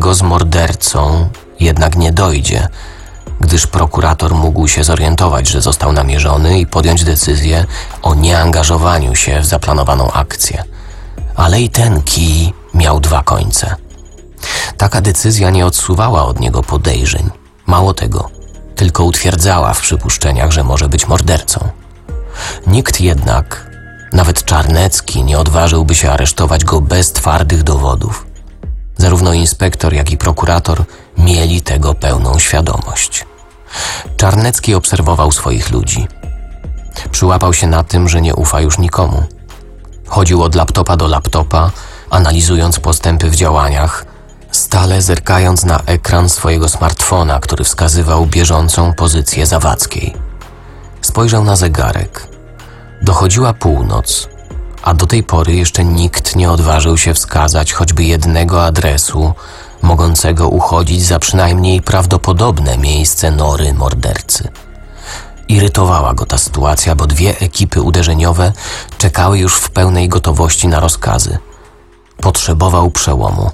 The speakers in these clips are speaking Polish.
tego z mordercą jednak nie dojdzie, gdyż prokurator mógł się zorientować, że został namierzony i podjąć decyzję o nieangażowaniu się w zaplanowaną akcję. Ale i ten kij miał dwa końce. Taka decyzja nie odsuwała od niego podejrzeń. Mało tego, tylko utwierdzała w przypuszczeniach, że może być mordercą. Nikt jednak, nawet Czarnecki, nie odważyłby się aresztować go bez twardych dowodów. Zarówno inspektor, jak i prokurator mieli tego pełną świadomość. Czarnecki obserwował swoich ludzi. Przyłapał się na tym, że nie ufa już nikomu. Chodził od laptopa do laptopa, analizując postępy w działaniach, stale zerkając na ekran swojego smartfona, który wskazywał bieżącą pozycję Zawadzkiej. Spojrzał na zegarek. Dochodziła północ, a do tej pory jeszcze nikt nie odważył się wskazać choćby jednego adresu mogącego uchodzić za przynajmniej prawdopodobne miejsce nory mordercy. Irytowała go ta sytuacja, bo dwie ekipy uderzeniowe czekały już w pełnej gotowości na rozkazy. Potrzebował przełomu.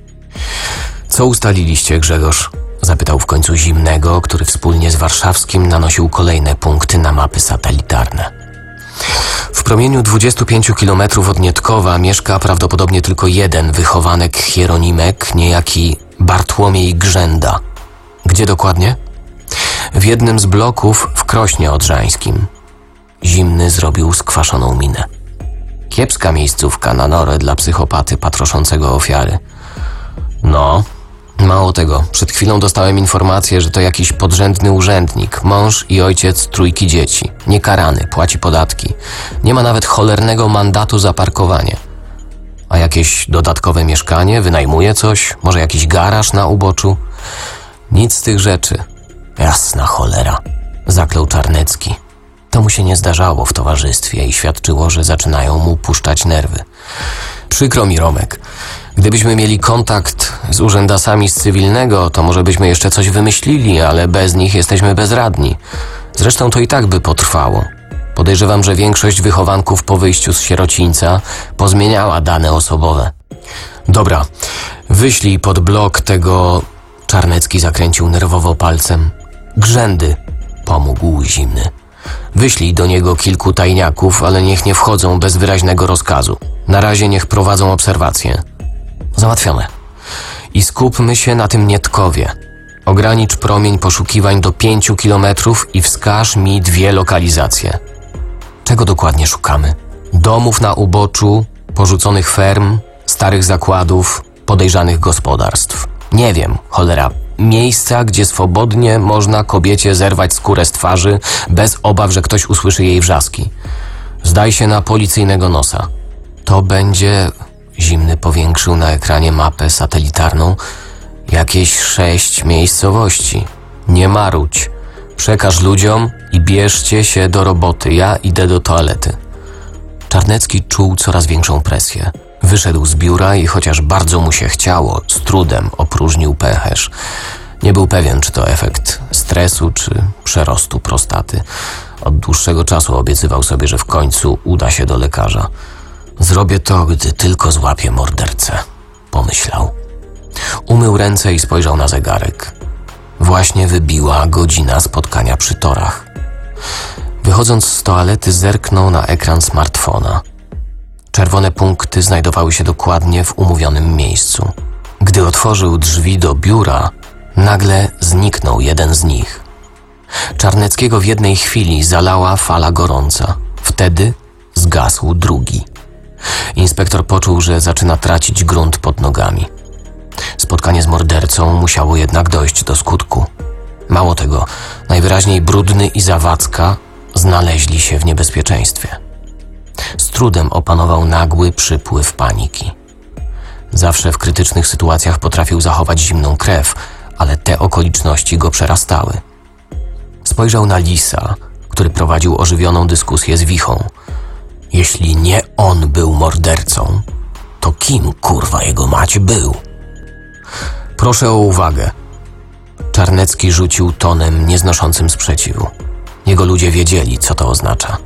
Co ustaliliście, Grzegorz? Zapytał w końcu Zimnego, który wspólnie z Warszawskim nanosił kolejne punkty na mapy satelitarne. W promieniu 25 km od Nietkowa mieszka prawdopodobnie tylko jeden wychowanek Hieronimek, niejaki Bartłomiej Grzęda. Gdzie dokładnie? W jednym z bloków w Krośnie Odrzańskim. Zimny zrobił skwaszoną minę. Kiepska miejscówka na norę dla psychopaty patroszącego ofiary. No, mało tego, przed chwilą dostałem informację, że to jakiś podrzędny urzędnik, mąż i ojciec trójki dzieci, niekarany, płaci podatki. Nie ma nawet cholernego mandatu za parkowanie. A jakieś dodatkowe mieszkanie, wynajmuje coś, może jakiś garaż na uboczu? Nic z tych rzeczy. Jasna cholera, zaklął Czarnecki. To mu się nie zdarzało w towarzystwie i świadczyło, że zaczynają mu puszczać nerwy. Przykro mi, Romek. Gdybyśmy mieli kontakt z urzędasami z cywilnego, to może byśmy jeszcze coś wymyślili, ale bez nich jesteśmy bezradni. Zresztą to i tak by potrwało. Podejrzewam, że większość wychowanków po wyjściu z sierocińca pozmieniała dane osobowe. Dobra, wyślij pod blok tego... Czarnecki zakręcił nerwowo palcem. Grzędy, pomógł Zimny. Wyślij do niego kilku tajniaków, ale niech nie wchodzą bez wyraźnego rozkazu. Na razie niech prowadzą obserwacje. Załatwione. I skupmy się na tym Nietkowie. Ogranicz promień poszukiwań do 5 kilometrów i wskaż mi 2 lokalizacje. Czego dokładnie szukamy? Domów na uboczu, porzuconych ferm, starych zakładów, podejrzanych gospodarstw. Nie wiem, cholera. Miejsca, gdzie swobodnie można kobiecie zerwać skórę z twarzy, bez obaw, że ktoś usłyszy jej wrzaski. Zdaj się na policyjnego nosa. To będzie... Zimny powiększył na ekranie mapę satelitarną. Jakieś 6 miejscowości. Nie marudź. Przekaż ludziom i bierzcie się do roboty. Ja idę do toalety. Czarnecki czuł coraz większą presję. Wyszedł z biura i chociaż bardzo mu się chciało, z trudem opróżnił pęcherz. Nie był pewien, czy to efekt stresu, czy przerostu prostaty. Od dłuższego czasu obiecywał sobie, że w końcu uda się do lekarza. Zrobię to, gdy tylko złapię mordercę, pomyślał. Umył ręce i spojrzał na zegarek. Właśnie wybiła godzina spotkania przy torach. Wychodząc z toalety, zerknął na ekran smartfona. Czerwone punkty znajdowały się dokładnie w umówionym miejscu. Gdy otworzył drzwi do biura, nagle zniknął jeden z nich. Czarneckiego w jednej chwili zalała fala gorąca. Wtedy zgasł drugi. Inspektor poczuł, że zaczyna tracić grunt pod nogami. Spotkanie z mordercą musiało jednak dojść do skutku. Mało tego, najwyraźniej Brudny i Zawadzka znaleźli się w niebezpieczeństwie. Z trudem opanował nagły przypływ paniki. Zawsze w krytycznych sytuacjach potrafił zachować zimną krew, ale te okoliczności go przerastały. Spojrzał na Lisa, który prowadził ożywioną dyskusję z Wichą. Jeśli nie on był mordercą, to kim, kurwa, jego mać był? Proszę o uwagę. Czarnecki rzucił tonem nieznoszącym sprzeciwu. Jego ludzie wiedzieli, co to oznacza.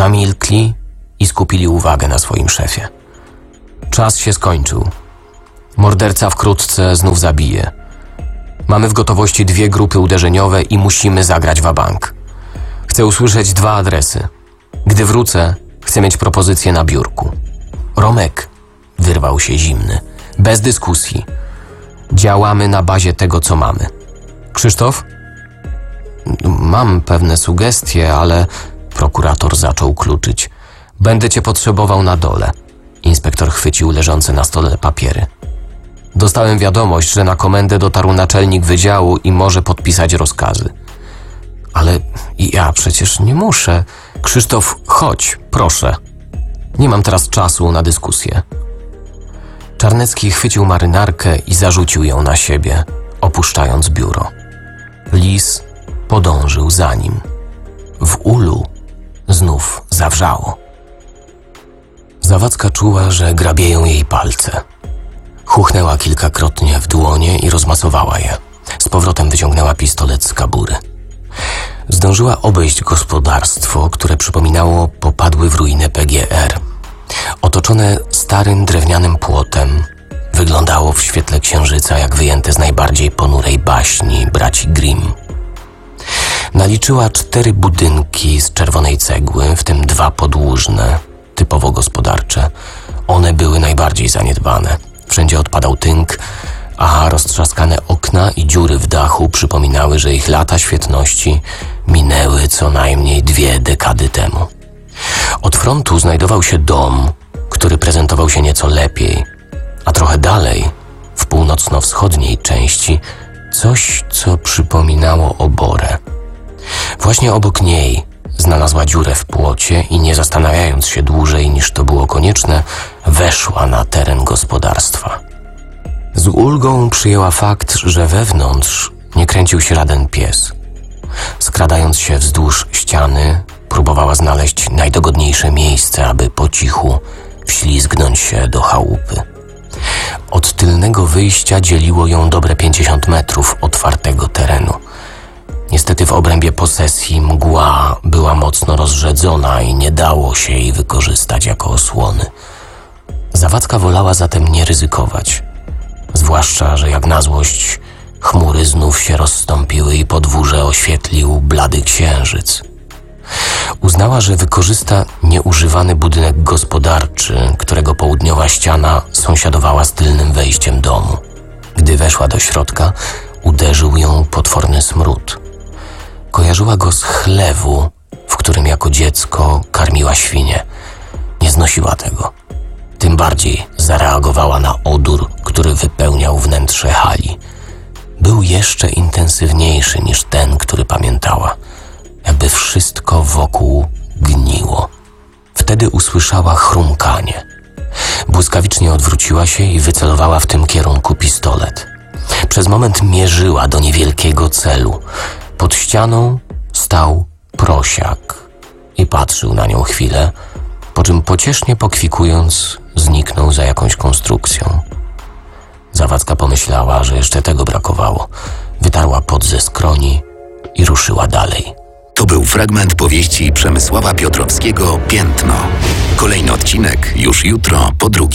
Zamilkli i skupili uwagę na swoim szefie. Czas się skończył. Morderca wkrótce znów zabije. Mamy w gotowości 2 grupy uderzeniowe i musimy zagrać wabank. Chcę usłyszeć 2 adresy. Gdy wrócę, chcę mieć propozycję na biurku. Romek, wyrwał się zimny. Bez dyskusji. Działamy na bazie tego, co mamy. Krzysztof? Mam pewne sugestie, ale... Prokurator zaczął kluczyć. Będę cię potrzebował na dole. Inspektor chwycił leżące na stole papiery. Dostałem wiadomość, że na komendę dotarł naczelnik wydziału i może podpisać rozkazy. Ale ja przecież nie muszę. Krzysztof, chodź, proszę. Nie mam teraz czasu na dyskusję. Czarnecki chwycił marynarkę i zarzucił ją na siebie, opuszczając biuro. Lis podążył za nim. W ulu znów zawrzało. Zawadzka czuła, że grabieją jej palce. Chuchnęła kilkakrotnie w dłonie i rozmasowała je. Z powrotem wyciągnęła pistolet z kabury. Zdążyła obejść gospodarstwo, które przypominało popadły w ruinę PGR. Otoczone starym drewnianym płotem, wyglądało w świetle księżyca jak wyjęte z najbardziej ponurej baśni braci Grimm. Naliczyła 4 budynki z czerwonej cegły, w tym 2 podłużne, typowo gospodarcze. One były najbardziej zaniedbane. Wszędzie odpadał tynk, a roztrzaskane okna i dziury w dachu przypominały, że ich lata świetności minęły co najmniej 2 dekady temu. Od frontu znajdował się dom, który prezentował się nieco lepiej, a trochę dalej, w północno-wschodniej części, coś, co przypominało oborę. Właśnie obok niej znalazła dziurę w płocie i nie zastanawiając się dłużej niż to było konieczne, weszła na teren gospodarstwa. Z ulgą przyjęła fakt, że wewnątrz nie kręcił się żaden pies. Skradając się wzdłuż ściany, próbowała znaleźć najdogodniejsze miejsce, aby po cichu wślizgnąć się do chałupy. Od tylnego wyjścia dzieliło ją dobre 50 metrów otwartego terenu. Niestety w obrębie posesji mgła była mocno rozrzedzona i nie dało się jej wykorzystać jako osłony. Zawadzka wolała zatem nie ryzykować. Zwłaszcza, że jak na złość chmury znów się rozstąpiły i podwórze oświetlił blady księżyc. Uznała, że wykorzysta nieużywany budynek gospodarczy, którego południowa ściana sąsiadowała z tylnym wejściem domu. Gdy weszła do środka, uderzył ją potworny smród. Kojarzyła go z chlewu, w którym jako dziecko karmiła świnie. Nie znosiła tego. Tym bardziej zareagowała na odór, który wypełniał wnętrze hali. Był jeszcze intensywniejszy niż ten, który pamiętała. Jakby wszystko wokół gniło. Wtedy usłyszała chrumkanie. Błyskawicznie odwróciła się i wycelowała w tym kierunku pistolet. Przez moment mierzyła do niewielkiego celu. Pod ścianą stał prosiak i patrzył na nią chwilę, po czym pociesznie pokwikując zniknął za jakąś konstrukcją. Zawadzka pomyślała, że jeszcze tego brakowało. Wytarła pot ze skroni i ruszyła dalej. To był fragment powieści Przemysława Piotrowskiego „Piętno”. Kolejny odcinek już jutro po 2.